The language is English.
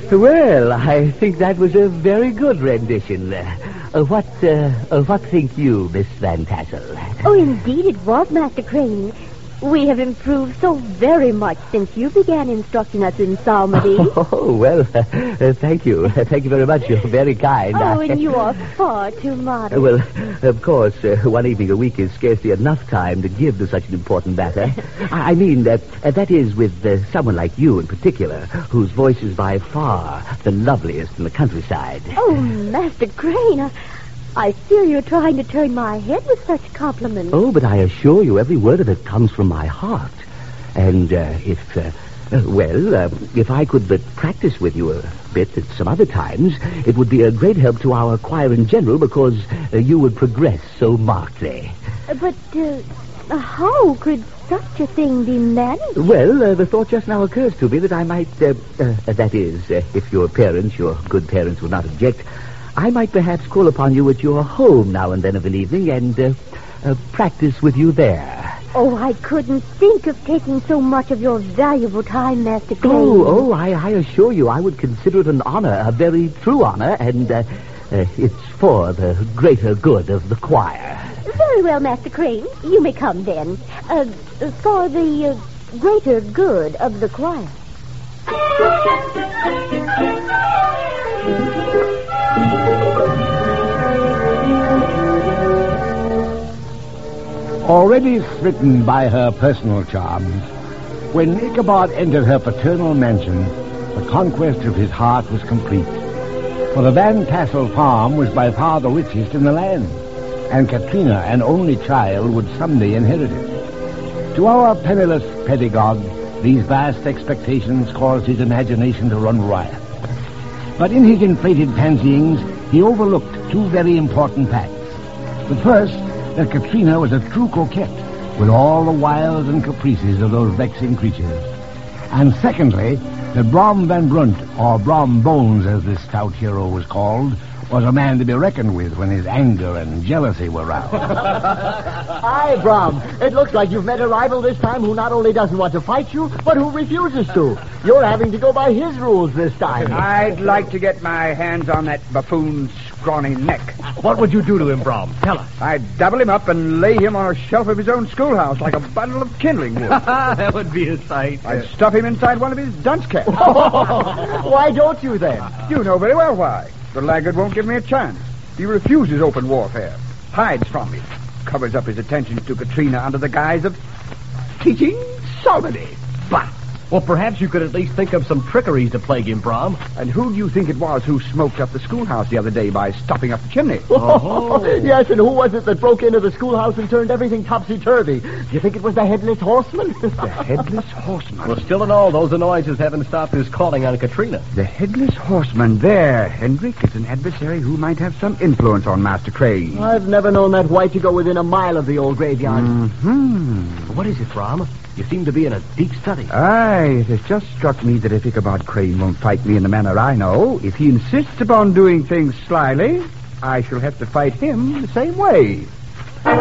Well, I think that was a very good rendition. What think you, Miss Van Tassel? Oh, indeed it was, Master Crane. We have improved so very much since you began instructing us in psalmody. Oh, well, thank you. Thank you very much. You're very kind. Oh, and you are far too modest. Well, of course, one evening a week is scarcely enough time to give to such an important matter. I mean, that is with someone like you in particular, whose voice is by far the loveliest in the countryside. Oh, Master Crane, I fear you're trying to turn my head with such compliments. Oh, but I assure you every word of it comes from my heart. And if I could but practice with you a bit at some other times, it would be a great help to our choir in general because you would progress so markedly. But how could such a thing be managed? Well, the thought just now occurs to me that I might, that is, if your good parents would not object, I might perhaps call upon you at your home now and then of an evening and practice with you there. Oh, I couldn't think of taking so much of your valuable time, Master Crane. Oh, I assure you I would consider it an honor, a very true honor, and it's for the greater good of the choir. Very well, Master Crane. You may come then. For the greater good of the choir. Already smitten by her personal charms, when Ichabod entered her paternal mansion, the conquest of his heart was complete. For the Van Tassel farm was by far the richest in the land, and Katrina, an only child, would someday inherit it. To our penniless pedagogue, these vast expectations caused his imagination to run riot. But in his inflated fancyings, he overlooked two very important facts. The first, that Katrina was a true coquette, with all the wiles and caprices of those vexing creatures. And secondly, that Brom Van Brunt, or Brom Bones as this stout hero was called, was a man to be reckoned with when his anger and jealousy were roused. Aye, Brom. It looks like you've met a rival this time who not only doesn't want to fight you, but who refuses to. You're having to go by his rules this time. I'd like to get my hands on that buffoon's scrawny neck. What would you do to him, Brom? Tell us. I'd double him up and lay him on a shelf of his own schoolhouse like a bundle of kindling wood. That would be a sight. I'd stuff him inside one of his dunce caps. Why don't you, then? You know very well why. The laggard won't give me a chance. He refuses open warfare, hides from me, covers up his attentions to Katrina under the guise of teaching psalmody. Bah! Well, perhaps you could at least think of some trickeries to plague him, Brom. And who do you think it was who smoked up the schoolhouse the other day by stopping up the chimney? Oh. Yes, and who was it that broke into the schoolhouse and turned everything topsy-turvy? Do you think it was the Headless Horseman? The Headless Horseman? Well, still in all, those annoyances haven't stopped his calling on Katrina. The Headless Horseman there, Hendrik, is an adversary who might have some influence on Master Crane. I've never known that white to go within a mile of the old graveyard. Mm-hmm. What is it, Brom? You seem to be in a deep study. Aye, it has just struck me that if Ichabod Crane won't fight me in the manner I know, if he insists upon doing things slyly, I shall have to fight him the same way.